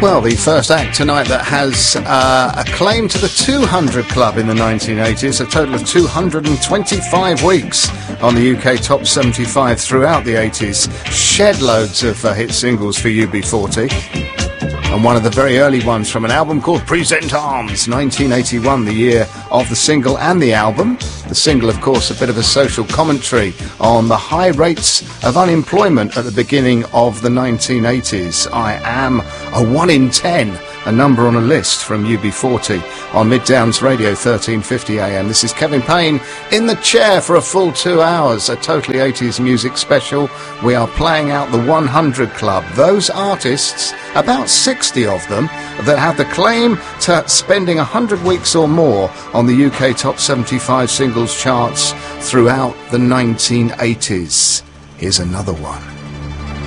Well, the first act tonight that has a claim to the 200 Club in the 1980s, a total of 225 weeks on the UK Top 75 throughout the 80s, shed loads of hit singles for UB40. And one of the very early ones from an album called Present Arms, 1981, the year of the single and the album. The single, of course, a bit of a social commentary on the high rates of unemployment at the beginning of the 1980s. I am a 1 in 10, a number on a list from UB40 on Mid-Downs Radio 1350 AM. This is Kevin Payne in the chair for a full 2 hours, a totally 80s music special. We are playing out the 100 Club, those artists, about 60 of them, that have the claim to spending 100 weeks or more on the UK Top 75 singles charts throughout the 1980s. Here's another one.